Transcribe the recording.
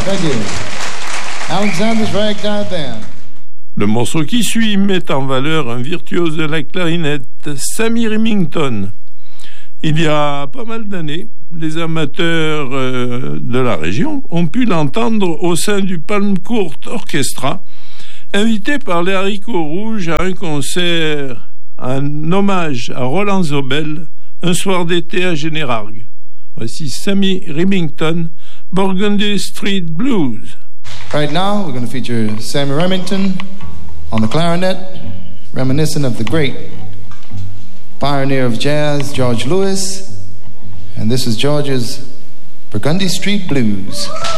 Thank you. Alexander's Ragtime Band. Le morceau qui suit met en valeur un virtuose de la clarinette, Sammy Remington. Il y a pas mal d'années, les amateurs de la région ont pu l'entendre au sein du Palm Court Orchestra, invité par les Haricots Rouges à un concert en hommage à Roland Zobel, un soir d'été à Générargues. Voici Sammy Remington, Burgundy Street Blues. Right now, we're going to feature Sammy Remington on the clarinet, reminiscent of the great pioneer of jazz, George Lewis. And this is George's Burgundy Street Blues.